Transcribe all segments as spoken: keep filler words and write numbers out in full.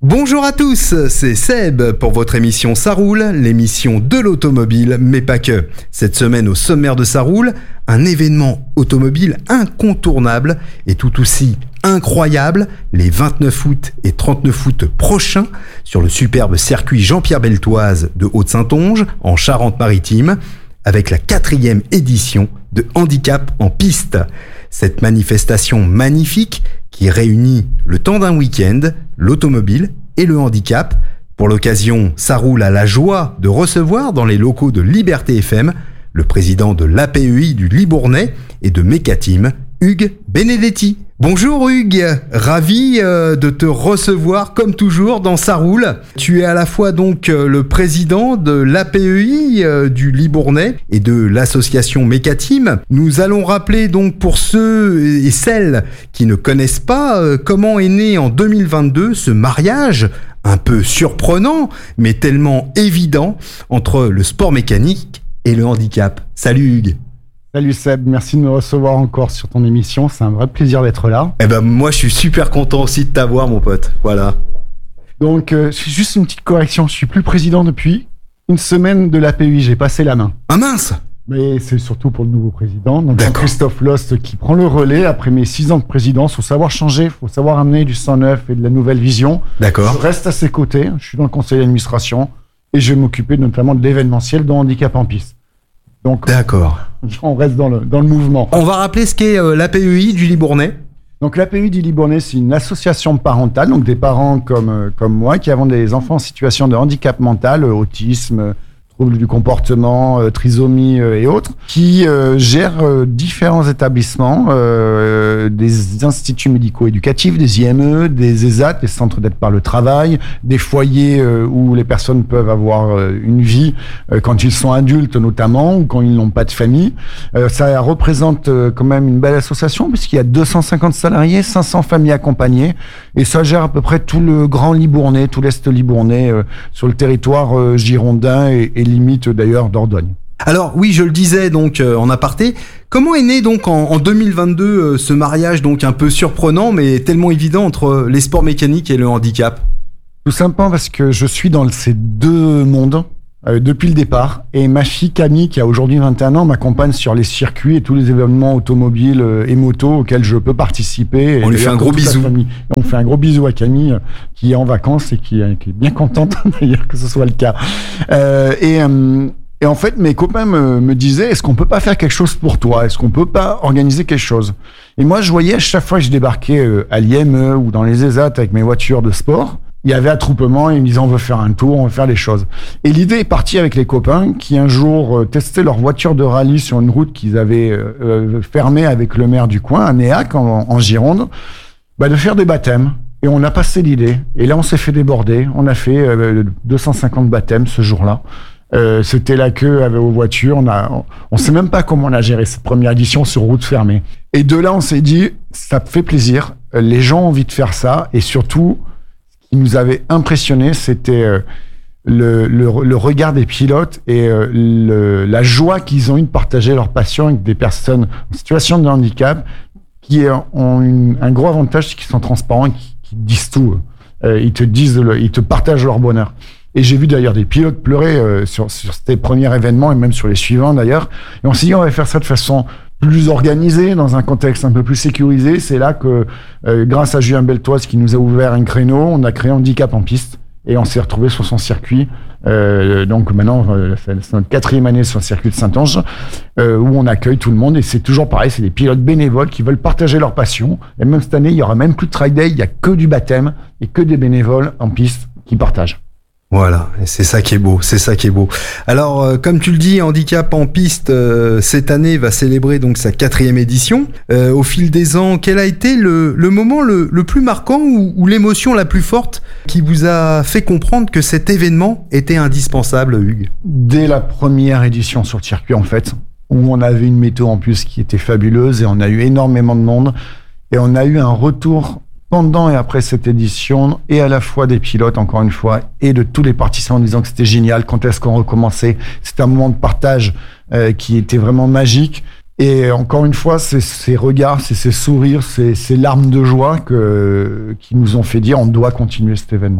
Bonjour à tous, c'est Seb pour votre émission Ça roule, l'émission de l'automobile, mais pas que. Cette semaine au sommaire de Ça roule, un événement automobile incontournable et tout aussi incroyable, les vingt-neuf août et trente-neuf août prochains sur le superbe circuit Jean-Pierre Beltoise de Haute-Saintonge en Charente-Maritime, avec la quatrième édition de Handicap en piste. Cette manifestation magnifique qui réunit le temps d'un week-end, l'automobile et le handicap. Pour l'occasion, ça roule à la joie de recevoir dans les locaux de Liberté F M le président de l'A P E I du Libournais et de Mécatim, Hugues Benedetti. Bonjour Hugues, ravi euh, de te recevoir comme toujours dans Ça roule. Tu es à la fois donc euh, le président de l'A P E I euh, du Libournais et de l'association Mécatim. Nous allons rappeler donc pour ceux et celles qui ne connaissent pas euh, comment est né en deux mille vingt-deux ce mariage un peu surprenant mais tellement évident entre le sport mécanique et le handicap. Salut Hugues. Salut Seb, merci de me recevoir encore sur ton émission, c'est un vrai plaisir d'être là. Eh ben moi je suis super content aussi de t'avoir mon pote, voilà. Donc euh, juste une petite correction, je suis plus président depuis une semaine de l'A P E I, j'ai passé la main. Ah mince. Mais c'est surtout pour le nouveau président, donc Christophe Lost qui prend le relais après mes six ans de présidence. Il faut savoir changer, il faut savoir amener du sang neuf et de la nouvelle vision. D'accord. Je reste à ses côtés, je suis dans le conseil d'administration et je vais m'occuper notamment de l'événementiel de handicap en piste. Donc, d'accord. On reste dans le, dans le mouvement. On va rappeler ce qu'est euh, l'A P E I du Libournais. Donc l'A P E I du Libournais, c'est une association parentale, donc des parents comme, euh, comme moi qui avons des enfants en situation de handicap mental, euh, autisme, euh, troubles du comportement, euh, trisomie euh, et autres, qui euh, gèrent euh, différents établissements, euh, des instituts médico-éducatifs, des I M E, des E S A T, des centres d'aide par le travail, des foyers euh, où les personnes peuvent avoir euh, une vie euh, quand ils sont adultes notamment, ou quand ils n'ont pas de famille. Euh, ça représente euh, quand même une belle association puisqu'il y a deux cent cinquante salariés, cinq cents familles accompagnées, et ça gère à peu près tout le Grand Libournais, tout l'Est Libournais, euh, sur le territoire euh, girondin et, et limite d'ailleurs Dordogne. Alors oui, je le disais donc euh, en aparté, comment est né donc en, en deux mille vingt-deux euh, ce mariage donc un peu surprenant mais tellement évident entre les sports mécaniques et le handicap? Tout simplement parce que je suis dans ces deux mondes euh, depuis le départ, et ma fille Camille qui a aujourd'hui vingt et un ans m'accompagne sur les circuits et tous les événements automobiles euh, et motos auxquels je peux participer. On lui fait un gros bisou. On fait un gros bisou à Camille euh, qui est en vacances et qui, euh, qui est bien contente d'ailleurs que ce soit le cas. Euh, et euh, Et en fait, mes copains me, me disaient, est-ce qu'on peut pas faire quelque chose pour toi? Est-ce qu'on peut pas organiser quelque chose? Et moi, je voyais à chaque fois que je débarquais euh, à l'I M E ou dans les E S A T avec mes voitures de sport, il y avait attroupement, ils me disaient, on veut faire un tour, on veut faire des choses. Et l'idée est partie avec les copains qui un jour euh, testaient leur voiture de rallye sur une route qu'ils avaient euh, fermée avec le maire du coin, à Néac, en, en Gironde, bah, de faire des baptêmes. Et on a passé l'idée. Et là, on s'est fait déborder. On a fait euh, deux cent cinquante baptêmes ce jour-là. Euh, c'était la queue avec aux voitures. On a, on, on sait même pas comment on a géré cette première édition sur route fermée. Et de là, on s'est dit, ça fait plaisir. Les gens ont envie de faire ça. Et surtout, ce qui nous avait impressionné, c'était euh, le, le, le regard des pilotes et euh, le, la joie qu'ils ont eu de partager leur passion avec des personnes en situation de handicap qui ont une, un gros avantage, c'est qu'ils sont transparents et qui, qui disent tout. Euh, ils te disent, le, ils te partagent leur bonheur. Et j'ai vu d'ailleurs des pilotes pleurer euh, sur, sur ces premiers événements et même sur les suivants d'ailleurs. Et on s'est dit, on va faire ça de façon plus organisée, dans un contexte un peu plus sécurisé. C'est là que, euh, grâce à Julien Beltoise qui nous a ouvert un créneau, on a créé Handicap en piste et on s'est retrouvé sur son circuit. Euh, donc maintenant, euh, c'est notre quatrième année sur le circuit de Saintonge, euh, où on accueille tout le monde. Et c'est toujours pareil, c'est des pilotes bénévoles qui veulent partager leur passion. Et même cette année, il y aura même plus de trail day, il y a que du baptême et que des bénévoles en piste qui partagent. Voilà, et c'est ça qui est beau, c'est ça qui est beau. Alors, euh, comme tu le dis, Handicap en piste, euh, cette année va célébrer donc sa quatrième édition. Euh, au fil des ans, quel a été le, le moment le, le plus marquant ou, ou l'émotion la plus forte qui vous a fait comprendre que cet événement était indispensable, Hugues? Dès la première édition sur le circuit, en fait, où on avait une météo en plus qui était fabuleuse et on a eu énormément de monde et on a eu un retour pendant et après cette édition, et à la fois des pilotes, encore une fois, et de tous les participants en disant que c'était génial, quand est-ce qu'on recommençait. C'était un moment de partage euh, qui était vraiment magique. Et encore une fois, c'est ces regards, c'est ces sourires, c'est ces larmes de joie que, qui nous ont fait dire on doit continuer cet événement.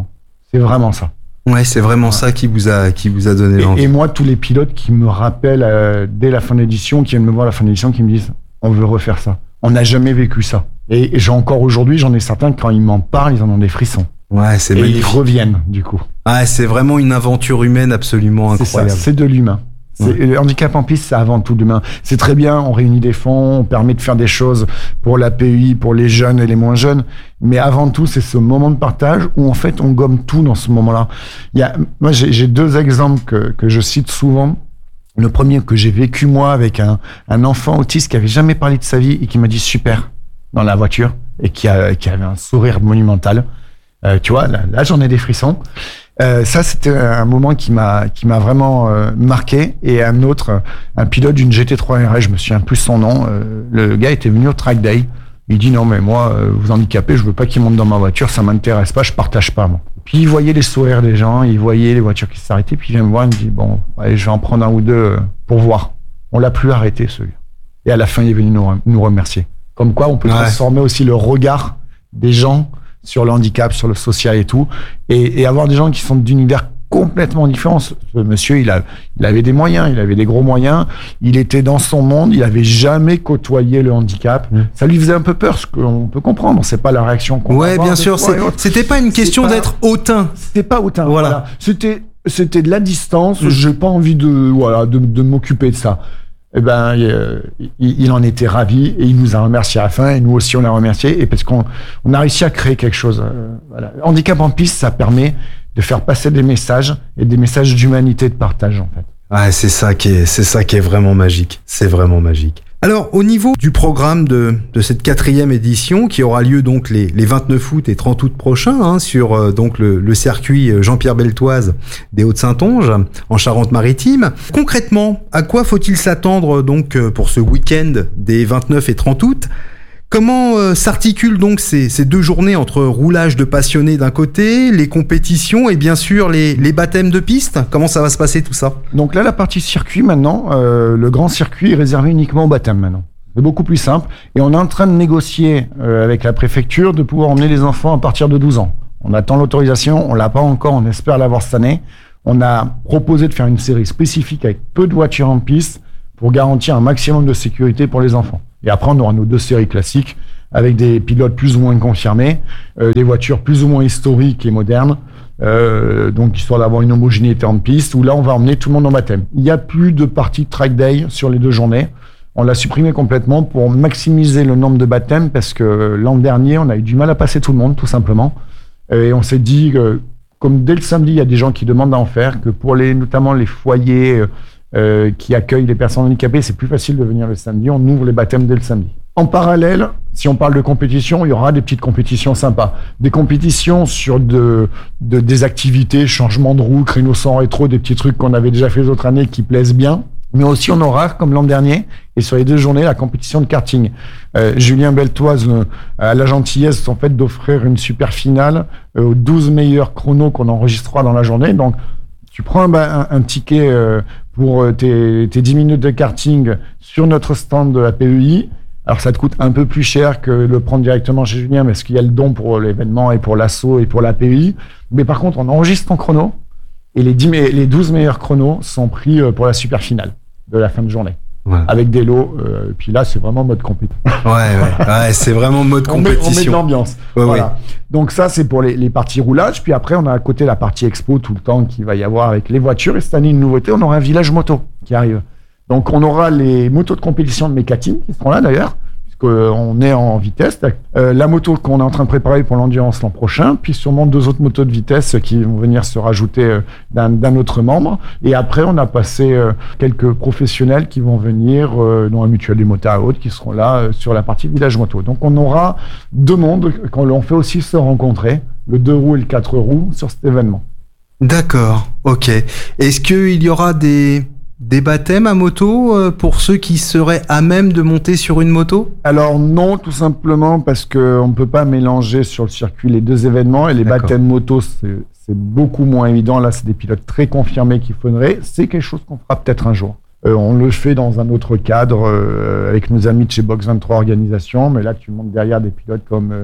C'est vraiment ça. Ouais, c'est vraiment ouais. ça qui vous a, qui vous a donné l'envie. Et, et moi, tous les pilotes qui me rappellent euh, dès la fin de l'édition, qui viennent me voir à la fin de l'édition, qui me disent « on veut refaire ça ». On n'a jamais vécu ça. Et, et j'ai encore aujourd'hui, j'en ai certains, quand ils m'en parlent, ils en ont des frissons. Ouais, c'est et magnifique. Ils reviennent, du coup. Ah, c'est vraiment une aventure humaine absolument incroyable. C'est ça, c'est de l'humain. C'est, ouais. Le handicap en piste, c'est avant tout de l'humain. C'est très bien, on réunit des fonds, on permet de faire des choses pour l'A P E I, pour les jeunes et les moins jeunes. Mais avant tout, c'est ce moment de partage où en fait, on gomme tout dans ce moment-là. Il y a, moi, j'ai, j'ai deux exemples que, que je cite souvent. Le premier que j'ai vécu moi avec un, un enfant autiste qui avait jamais parlé de sa vie et qui m'a dit super dans la voiture et qui, a, qui avait un sourire monumental. Euh, tu vois, là, là j'en ai des frissons. Euh, ça, c'était un moment qui m'a qui m'a vraiment euh, marqué. Et un autre, un pilote d'une G T trois R S, je me souviens plus son nom. Euh, le gars était venu au track day. Il dit non mais moi, euh, vous handicapés, je veux pas qu'il monte dans ma voiture, ça m'intéresse pas, je partage pas moi. Puis il voyait les sourires des gens, il voyait les voitures qui s'arrêtaient, puis il vient me voir, il me dit bon, allez, je vais en prendre un ou deux euh, pour voir. On l'a plus arrêté celui-là. Et à la fin, il est venu nous, nous remercier. Comme quoi, on peut ouais. transformer aussi le regard des gens sur le handicap, sur le social et tout, et, et avoir des gens qui sont d'univers complètement différents. Ce monsieur, il, a, il avait des moyens, il avait des gros moyens, il était dans son monde, il avait jamais côtoyé le handicap. Mmh. Ça lui faisait un peu peur, ce qu'on peut comprendre. C'est pas la réaction qu'on ouais, bien sûr. C'est, c'était pas une question pas, d'être hautain. C'était pas hautain. Voilà. voilà. C'était, c'était de la distance. Mmh. J'ai pas envie de, voilà, de, de m'occuper de ça. Eh ben, il, il, il en était ravi et il nous a remercié à la fin et nous aussi on l'a remercié et parce qu'on on a réussi à créer quelque chose. Euh, voilà. Handicap en piste, ça permet de faire passer des messages et des messages d'humanité, de partage en fait. Ouais, c'est ça qui est, c'est ça qui est vraiment magique. C'est vraiment magique. Alors, au niveau du programme de, de cette quatrième édition, qui aura lieu donc les, les vingt-neuf août et trente août prochains, hein, sur euh, donc le, le circuit Jean-Pierre Beltoise des Hauts-de-Saintonge, en Charente-Maritime. Concrètement, à quoi faut-il s'attendre donc pour ce week-end des vingt-neuf et trente août ? Comment euh, s'articulent donc ces, ces deux journées entre roulage de passionnés d'un côté, les compétitions et bien sûr les, les baptêmes de piste ? Comment ça va se passer tout ça ? Donc là, la partie circuit maintenant, euh, le grand circuit est réservé uniquement au baptême maintenant. C'est beaucoup plus simple et on est en train de négocier euh, avec la préfecture de pouvoir emmener les enfants à partir de douze ans. On attend l'autorisation, on l'a pas encore, on espère l'avoir cette année. On a proposé de faire une série spécifique avec peu de voitures en piste pour garantir un maximum de sécurité pour les enfants. Et après, on aura nos deux séries classiques avec des pilotes plus ou moins confirmés, euh, des voitures plus ou moins historiques et modernes, euh, donc histoire d'avoir une homogénéité en piste, où là, on va emmener tout le monde en baptême. Il n'y a plus de partie track day sur les deux journées. On l'a supprimé complètement pour maximiser le nombre de baptêmes, parce que l'an dernier, on a eu du mal à passer tout le monde, tout simplement. Et on s'est dit que, comme dès le samedi, il y a des gens qui demandent à en faire, que pour les, notamment les foyers... Euh, qui accueille les personnes handicapées, c'est plus facile de venir le samedi, on ouvre les baptêmes dès le samedi. En parallèle, si on parle de compétition, il y aura des petites compétitions sympas. Des compétitions sur de, de, des activités, changement de roue, créneau sans rétro, des petits trucs qu'on avait déjà fait les autres années qui plaisent bien. Mais aussi on aura, comme l'an dernier, et sur les deux journées, la compétition de karting. Euh, Julien Beltoise euh, a la gentillesse en fait d'offrir une super finale euh, aux douze meilleurs chronos qu'on enregistrera dans la journée. Donc tu prends un, un, un ticket euh, pour tes, tes dix minutes de karting sur notre stand de la P E I. Alors, ça te coûte un peu plus cher que le prendre directement chez Julien, parce qu'il y a le don pour l'événement et pour l'assaut et pour la P E I. Mais par contre, on enregistre ton chrono et les, dix, les douze meilleurs chronos sont pris pour la super finale de la fin de journée. Ouais. Avec des lots, euh, puis là c'est vraiment mode compétition. Ouais, ouais, ouais, c'est vraiment mode compétition. on, met, on met de l'ambiance. Ouais, voilà. Ouais. Donc ça c'est pour les, les parties roulage, puis après on a à côté la partie expo tout le temps qu'il va y avoir avec les voitures. Et cette année une nouveauté, on aura un village moto qui arrive. Donc on aura les motos de compétition de Mécatine qui seront là d'ailleurs, puisqu'on est en vitesse. Euh, la moto qu'on est en train de préparer pour l'endurance l'an prochain, puis sûrement deux autres motos de vitesse qui vont venir se rajouter euh, d'un, d'un autre membre. Et après, on a passé euh, quelques professionnels qui vont venir, euh, dont la mutuelle des motards à haute, qui seront là euh, sur la partie village moto. Donc on aura deux mondes qu'on fait aussi se rencontrer, le deux roues et le quatre roues, sur cet événement. D'accord, ok. Est-ce qu'il y aura des... Des baptêmes à moto euh, pour ceux qui seraient à même de monter sur une moto ? Alors non, tout simplement parce qu'on ne peut pas mélanger sur le circuit les deux événements et les D'accord. baptêmes moto, c'est, c'est beaucoup moins évident. Là, c'est des pilotes très confirmés qu'il faudrait. C'est quelque chose qu'on fera peut-être un jour. Euh, on le fait dans un autre cadre euh, avec nos amis de chez Box vingt-trois Organisation, mais là, tu montes derrière des pilotes comme euh,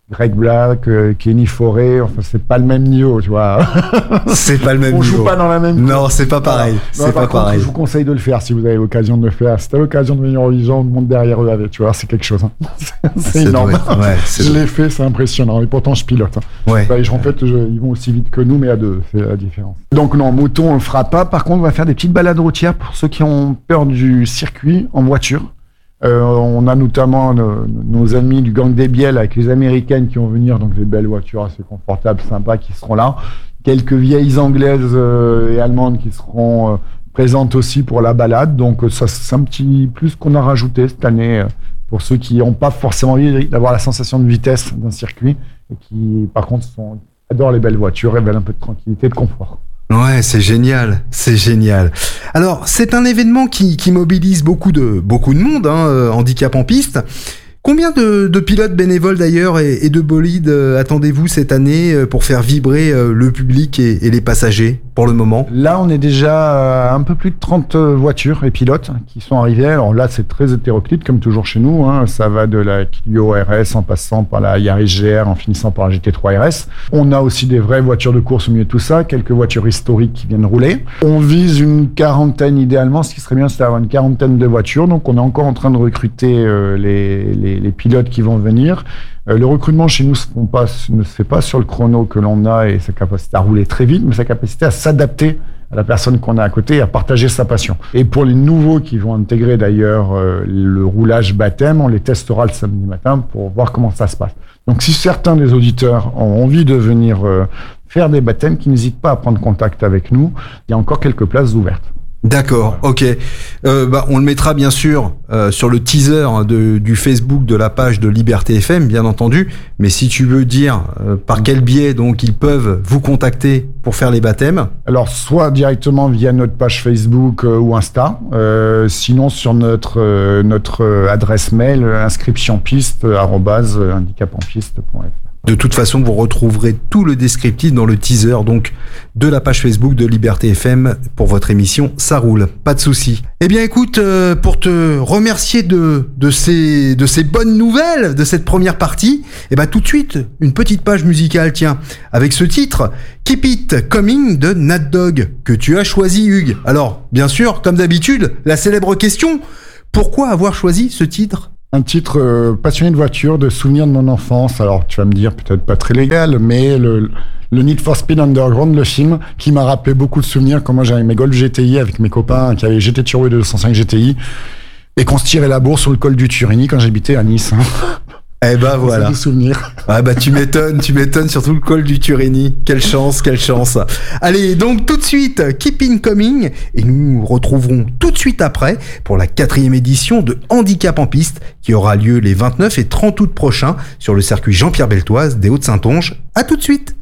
Greg Black, euh, Kenny Forêt, enfin c'est pas le même niveau, tu vois. C'est pas le même On niveau. joue pas dans la même. Non, c'est pas pareil. Voilà. C'est Non, pas par contre, pareil. je vous conseille de le faire si vous avez l'occasion de le faire. Si t'as l'occasion de venir au Horizon, de monter derrière eux avec, tu vois, c'est quelque chose. Hein. C'est Ça énorme. doit être- ouais, c'est je doit- l'ai fait, c'est impressionnant. Et pourtant, je pilote. Hein. Ouais. Bah, je- en fait, je- ils vont aussi vite que nous, mais à deux, c'est la différence. Donc non, moto, on le fera pas. Par contre, on va faire des petites balades routières pour ceux qui ont peur du circuit en voiture. Euh, on a notamment nos, nos amis du gang des Bielles avec les Américaines qui vont venir, donc des belles voitures assez confortables, sympas, qui seront là. Quelques vieilles anglaises euh, et allemandes qui seront euh, présentes aussi pour la balade. Donc euh, ça, c'est un petit plus qu'on a rajouté cette année euh, pour ceux qui n'ont pas forcément envie d'avoir la sensation de vitesse d'un circuit et qui, par contre, sont, adorent les belles voitures et veulent un peu de tranquillité et de confort. Ouais, c'est génial, c'est génial. Alors, c'est un événement qui, qui mobilise beaucoup de, beaucoup de monde, hein, euh, handicap en piste. Combien de, de pilotes bénévoles d'ailleurs et, et de bolides euh, attendez-vous cette année euh, pour faire vibrer euh, le public et, et les passagers pour le moment? Là, on est déjà à un peu plus de trente voitures et pilotes qui sont arrivés. Alors là, c'est très hétéroclite, comme toujours chez nous. Hein. Ça va de la Clio R S en passant par la Yaris G R, en finissant par la G T trois R S. On a aussi des vraies voitures de course au milieu de tout ça, quelques voitures historiques qui viennent rouler. On vise une quarantaine idéalement. Ce qui serait bien, c'est d'avoir une quarantaine de voitures. Donc, on est encore en train de recruter euh, les, les, les pilotes qui vont venir. Euh, le recrutement chez nous se font pas, ne se fait pas sur le chrono que l'on a et sa capacité à rouler très vite, mais sa capacité à s'adapter à la personne qu'on a à côté et à partager sa passion. Et pour les nouveaux qui vont intégrer d'ailleurs euh, le roulage baptême, on les testera le samedi matin pour voir comment ça se passe. Donc si certains des auditeurs ont envie de venir euh, faire des baptêmes, qu'ils n'hésitent pas à prendre contact avec nous, il y a encore quelques places ouvertes. D'accord, ok. Euh, bah, on le mettra bien sûr euh, sur le teaser hein, de, du Facebook de la page de Liberté F M, bien entendu. Mais si tu veux dire euh, par quel biais donc ils peuvent vous contacter pour faire les baptêmes. Alors, soit directement via notre page Facebook euh, ou Insta, euh, sinon sur notre euh, notre euh, adresse mail euh, inscriptionpiste arobase handicapenpiste point f r. De toute façon, vous retrouverez tout le descriptif dans le teaser donc de la page Facebook de Liberté F M pour votre émission Ça roule, pas de souci. Eh bien, écoute, euh, pour te remercier de de ces de ces bonnes nouvelles de cette première partie, eh ben tout de suite une petite page musicale, tiens, avec ce titre Keep It Coming de Nat Dog que tu as choisi, Hugues. Alors, bien sûr, comme d'habitude, la célèbre question, pourquoi avoir choisi ce titre ? Un titre euh, passionné de voiture, de souvenirs de mon enfance. Alors, tu vas me dire, peut-être pas très légal, mais le, le Need for Speed Underground, le film, qui m'a rappelé beaucoup de souvenirs quand moi j'avais mes Golf G T I avec mes copains qui avaient G T Turbo deux cent cinq G T I et qu'on se tirait la bourre sur le col du Turini quand j'habitais à Nice. Eh ben voilà. C'est des souvenirs. Ah bah tu m'étonnes, tu m'étonnes, surtout le col du Turini. Quelle chance, quelle chance. Allez, donc tout de suite, Keep It Coming, et nous nous retrouverons tout de suite après pour la quatrième édition de Handicap en piste qui aura lieu les vingt-neuf et trente août prochains sur le circuit Jean-Pierre Beltoise des Hauts-de-Saintonge. À tout de suite.